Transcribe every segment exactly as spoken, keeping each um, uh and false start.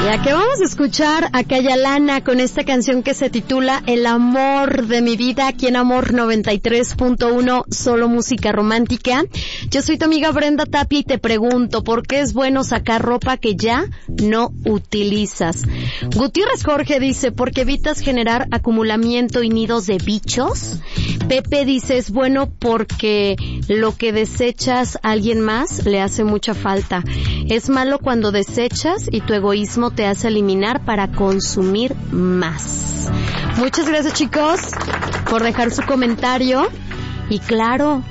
Ya que vamos a escuchar a Kayalana con esta canción que se titula El amor de mi vida, aquí en Amor noventa y tres punto uno, solo música romántica. Yo soy tu amiga Brenda Tapia y te pregunto, ¿por qué es bueno sacar ropa que ya no utilizas? Gutiérrez Jorge dice, porque evitas generar acumulamiento y nidos de bichos. Pepe dice, es bueno porque lo que desechas a alguien más le hace mucha falta. Es malo cuando desechas y tu egoísmo te hace eliminar para consumir más. Muchas gracias, chicos, por dejar su comentario. Y claro,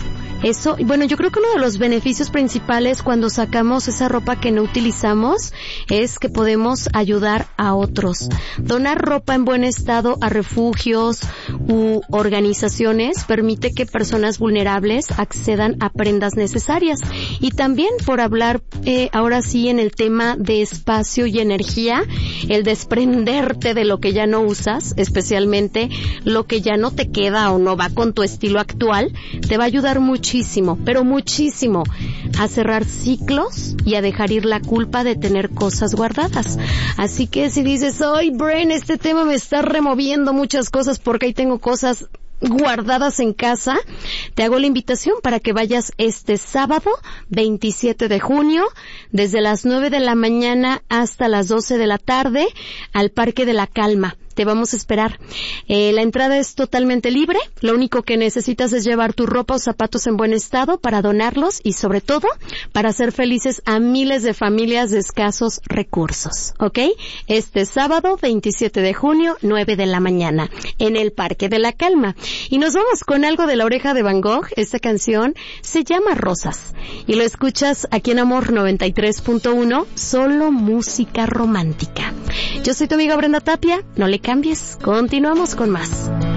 eso, bueno, yo creo que uno de los beneficios principales cuando sacamos esa ropa que no utilizamos es que podemos ayudar a otros. Donar ropa en buen estado a refugios u organizaciones permite que personas vulnerables accedan a prendas necesarias. Y también, por hablar eh, ahora sí en el tema de espacio y energía, el desprenderte de lo que ya no usas, especialmente lo que ya no te queda o no va con tu estilo actual, te va a ayudar muchísimo. Muchísimo, pero muchísimo, a cerrar ciclos y a dejar ir la culpa de tener cosas guardadas. Así que si dices, ay, Bren, este tema me está removiendo muchas cosas porque ahí tengo cosas guardadas en casa, te hago la invitación para que vayas este sábado veintisiete de junio desde las nueve de la mañana hasta las doce de la tarde al Parque de la Calma. Te vamos a esperar. Eh, la entrada es totalmente libre. Lo único que necesitas es llevar tu ropa o zapatos en buen estado para donarlos y, sobre todo, para hacer felices a miles de familias de escasos recursos. ¿Ok? Este sábado, veintisiete de junio, nueve de la mañana, en el Parque de la Calma. Y nos vamos con algo de La Oreja de Van Gogh. Esta canción se llama Rosas. Y lo escuchas aquí en Amor noventa y tres punto uno, solo música romántica. Yo soy tu amiga Brenda Tapia. No le cambies, continuamos con más.